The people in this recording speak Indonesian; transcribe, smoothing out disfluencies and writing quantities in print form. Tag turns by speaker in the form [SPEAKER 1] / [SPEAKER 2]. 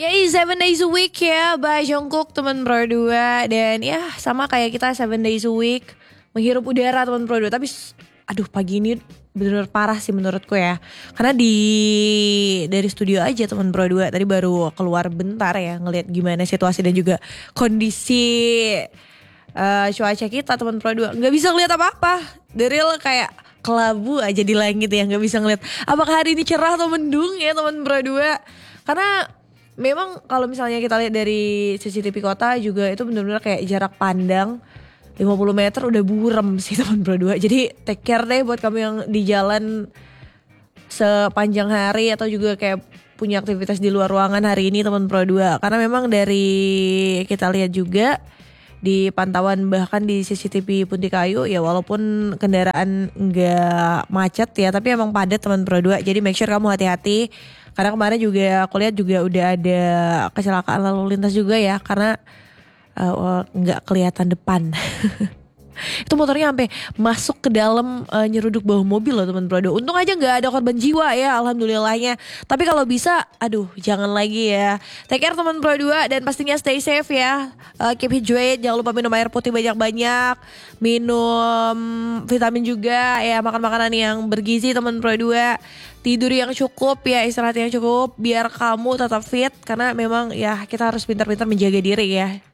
[SPEAKER 1] Yay, 7 days a week ya by Jungkook teman Pro 2. Dan ya sama kayak kita 7 days a week menghirup udara teman Pro 2. Tapi aduh pagi ini bener-bener parah sih menurutku ya. Karena dari studio aja teman Pro 2 tadi baru keluar bentar ya, ngelihat gimana situasi dan juga kondisi cuaca kita teman Pro 2. Gak bisa ngeliat apa-apa. Dari kayak kelabu aja di langit ya, gak bisa ngeliat apakah hari ini cerah atau mendung ya teman Pro 2. Karena memang kalau misalnya kita lihat dari CCTV kota juga itu benar-benar kayak jarak pandang 50 meter udah burem sih teman Pro 2. Jadi take care deh buat kamu yang di jalan sepanjang hari atau juga kayak punya aktivitas di luar ruangan hari ini teman Pro 2. Karena memang dari kita lihat juga di pantauan bahkan di CCTV Puntikayu ya, walaupun kendaraan nggak macet ya, tapi emang padat teman Pro 2. Jadi make sure kamu hati-hati. Karena kemarin juga aku lihat juga udah ada kecelakaan lalu lintas juga ya, karena nggak kelihatan depan. Itu motornya sampai masuk ke dalam nyeruduk bawah mobil loh teman Pro 2. Untung aja nggak ada korban jiwa ya, alhamdulillahnya. Tapi kalau bisa, aduh jangan lagi ya. Take care teman Pro 2 dan pastinya stay safe ya. Keep hydrate, jangan lupa minum air putih banyak-banyak, minum vitamin juga ya, makan makanan yang bergizi teman Pro 2. Tidur yang cukup ya, istirahat yang cukup biar kamu tetap fit. Karena memang ya kita harus pintar-pintar menjaga diri ya.